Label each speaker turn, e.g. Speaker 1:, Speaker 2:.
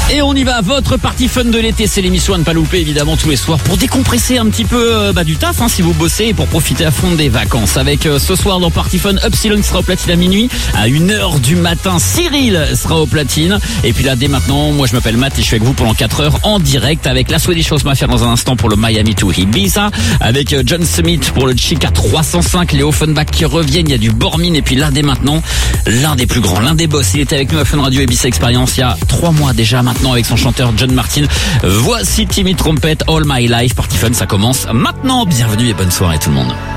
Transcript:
Speaker 1: Et on y va, votre partie fun de l'été, c'est l'émission à ne pas louper évidemment tous les soirs pour décompresser un petit peu du taf si vous bossez et pour profiter à fond des vacances. Avec ce soir dans Party Fun, Upsilon sera au platine à minuit, à 1h du matin, Cyril sera au platine. Et puis là dès maintenant, moi je m'appelle Matt et je suis avec vous pendant 4 heures en direct avec la Swedish House Mafia dans un instant pour le Miami to Ibiza, avec John Summit pour le Chica 305, les Offenbach qui reviennent, il y a du Bormin et puis là dès maintenant, l'un des plus grands, l'un des boss, il était avec nous à Fun Radio Ibiza Experience il y a 3 mois déjà maintenant avec son chanteur John Martin. Voici Timmy Trumpet, All My Life. Party Fun, ça commence maintenant. Bienvenue et bonne soirée tout le monde.